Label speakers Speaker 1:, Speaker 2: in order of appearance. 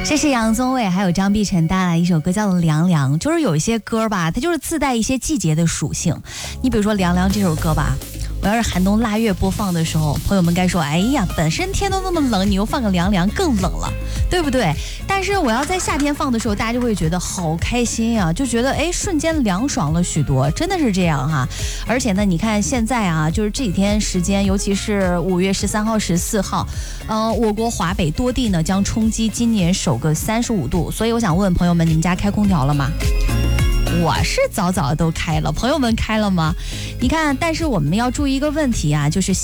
Speaker 1: 这是杨宗纬还有张碧晨带来一首歌叫做《凉凉》，就是有一些歌吧，它就是自带一些季节的属性。你比如说《凉凉》这首歌吧，我要是寒冬腊月播放的时候，朋友们该说，哎呀，本身天都那么冷，你又放个凉凉更冷了，对不对？但是我要在夏天放的时候，大家就会觉得好开心啊，就觉得哎，瞬间凉爽了许多，真的是这样哈。而且呢，你看现在啊，就是这几天时间，尤其是5月13号、14号，我国华北多地呢将冲击今年首个35度，所以我想问朋友们，你们家开空调了吗？我是早早都开了，朋友们开了吗？你看，但是我们要注意一个问题啊，就是